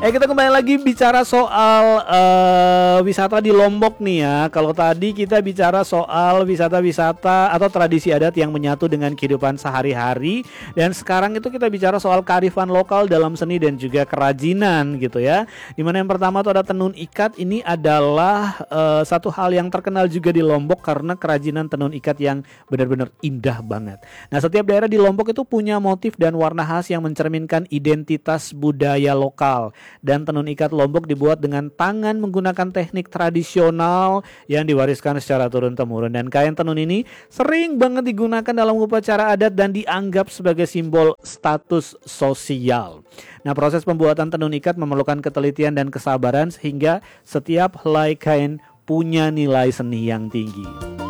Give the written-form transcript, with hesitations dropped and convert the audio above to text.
Kita kembali lagi bicara soal wisata di Lombok nih ya. Kalau tadi kita bicara soal wisata-wisata atau tradisi adat yang menyatu dengan kehidupan sehari-hari, dan sekarang itu kita bicara soal kearifan lokal dalam seni dan juga kerajinan gitu ya. Dimana yang pertama tuh ada tenun ikat. Ini adalah satu hal yang terkenal juga di Lombok karena kerajinan tenun ikat yang benar-benar indah banget. Nah, setiap daerah di Lombok itu punya motif dan warna khas yang mencerminkan identitas budaya lokal. Dan tenun ikat Lombok dibuat dengan tangan menggunakan teknik tradisional yang diwariskan secara turun-temurun. Dan kain tenun ini sering banget digunakan dalam upacara adat dan dianggap sebagai simbol status sosial. Nah, proses pembuatan tenun ikat memerlukan ketelitian dan kesabaran sehingga setiap helai kain punya nilai seni yang tinggi.